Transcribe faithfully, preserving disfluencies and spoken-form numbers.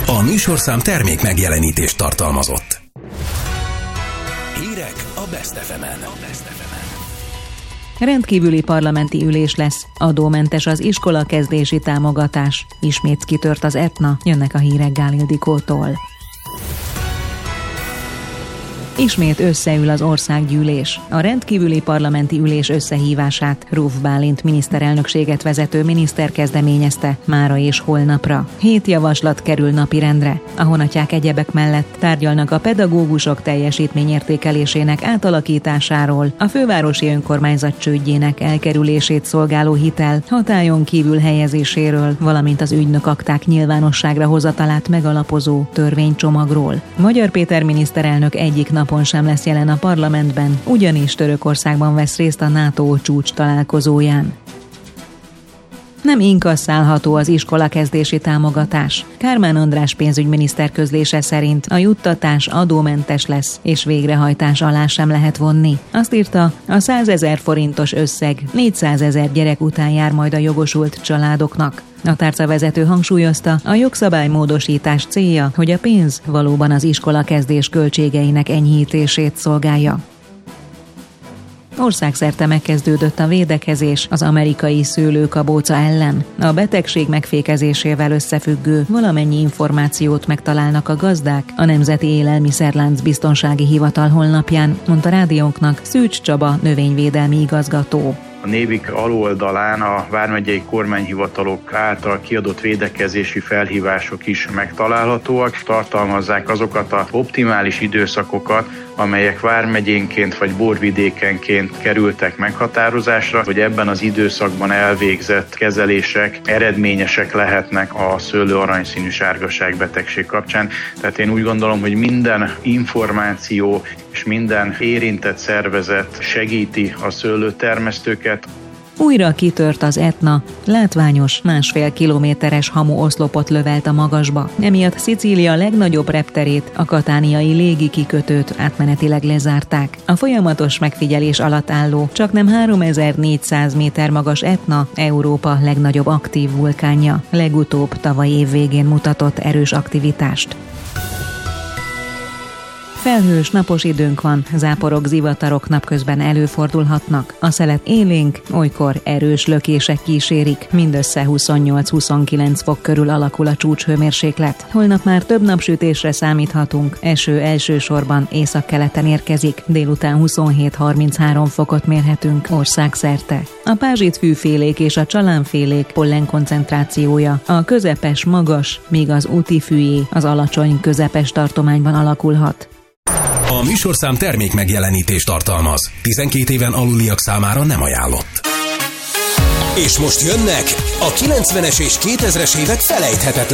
A műsorszám termék megjelenítést tartalmazott. Hírek a Best ef emen. Rendkívüli parlamenti ülés lesz. Adómentes az iskolakezdési támogatás. Ismét kitört az Etna. Jönnek a hírek Gál Ildikótól. Ismét összeül az országgyűlés. A rendkívüli parlamenti ülés összehívását Ruf Bálint miniszterelnökséget vezető miniszter kezdeményezte mára és holnapra. Hét javaslat kerül napirendre. A honatják egyebek mellett tárgyalnak a pedagógusok teljesítményértékelésének átalakításáról, a fővárosi önkormányzat csődjének elkerülését szolgáló hitel hatályon kívül helyezéséről, valamint az ügynökakták nyilvánosságra hozatalát megalapozó törvénycsomagról. Magyar Péter miniszterelnök egyik nap napon sem lesz jelen a parlamentben, ugyanis Törökországban vesz részt a NATO csúcs találkozóján. Nem inkasszálható az iskolakezdési támogatás. Kármán András pénzügyminiszter közlése szerint a juttatás adómentes lesz, és végrehajtás alá sem lehet vonni. Azt írta, a százezer forintos összeg négyszázezer gyerek után jár majd a jogosult családoknak. A tárcavezető hangsúlyozta, a jogszabálymódosítás célja, hogy a pénz valóban az iskolakezdés költségeinek enyhítését szolgálja. Országszerte megkezdődött a védekezés az amerikai szőlőkabóca ellen. A betegség megfékezésével összefüggő valamennyi információt megtalálnak a gazdák a Nemzeti Élelmiszerlánc Biztonsági Hivatal honlapján, mondta rádiónknak Szűcs Csaba növényvédelmi igazgató. A Névik aloldalán a vármegyei kormányhivatalok által kiadott védekezési felhívások is megtalálhatóak, tartalmazzák azokat az optimális időszakokat, amelyek vármegyénként vagy borvidékenként kerültek meghatározásra, hogy ebben az időszakban elvégzett kezelések eredményesek lehetnek a szőlő aranyszínű sárgaság betegség kapcsán. Tehát én úgy gondolom, hogy minden információ és minden érintett szervezet segíti a szőlőtermesztőket. Újra kitört az Etna, látványos másfél kilométeres hamuoszlopot lövelt a magasba. Emiatt Szicília legnagyobb repterét, a katániai légi kikötőt átmenetileg lezárták. A folyamatos megfigyelés alatt álló, csaknem háromezer-négyszáz méter magas Etna Európa legnagyobb aktív vulkánja. Legutóbb tavaly év végén mutatott erős aktivitást. Felhős, napos időnk van, záporok, zivatarok napközben előfordulhatnak. A szelet élénk, olykor erős lökések kísérik. Mindössze huszonnyolc-huszonkilenc fok körül alakul a csúcshőmérséklet. Holnap már több napsütésre számíthatunk. Eső elsősorban északkeleten érkezik. Délután huszonhét-harminchárom fokot mérhetünk országszerte. A pázsitfűfélék és a csalánfélék pollen koncentrációja a közepes magas, míg az útifűjé az alacsony közepes tartományban alakulhat. A műsorszám termék megjelenítést tartalmaz. tizenkét éven aluliak számára nem ajánlott. És most jönnek a kilencvenes és kétezres évek felejthetetlen